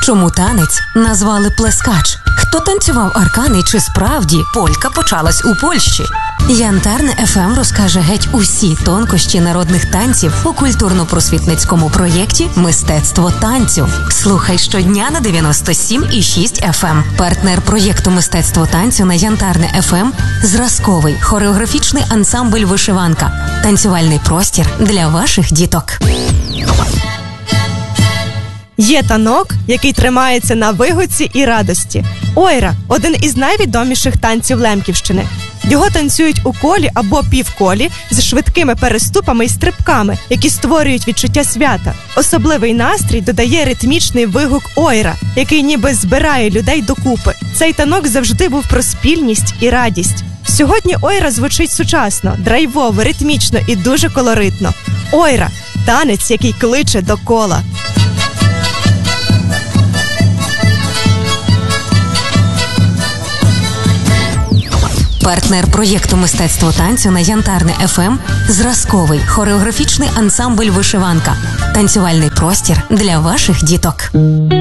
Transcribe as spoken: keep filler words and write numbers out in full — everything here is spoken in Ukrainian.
Чому танець назвали плескач? Хто танцював аркани, чи справді полька почалась у Польщі? Янтарне еф ем розкаже геть усі тонкощі народних танців у культурно-просвітницькому проєкті «Мистецтво танцю». Слухай щодня на дев'яносто сім і шість еф ем. Партнер проєкту «Мистецтво танцю» на Янтарне еф ем – зразковий хореографічний ансамбль «Вишиванка». Танцювальний простір для ваших діток. Є танок, який тримається на вигуці і радості. Ойра – один із найвідоміших танців Лемківщини. Його танцюють у колі або півколі з швидкими переступами і стрибками, які створюють відчуття свята. Особливий настрій додає ритмічний вигук ойра, який ніби збирає людей докупи. Цей танок завжди був про спільність і радість. Сьогодні ойра звучить сучасно, драйвово, ритмічно і дуже колоритно. Ойра – танець, який кличе до кола. Партнер проєкту «Мистецтво танцю» на Янтарне еф ем – зразковий хореографічний ансамбль «Вишиванка». Танцювальний простір для ваших діток.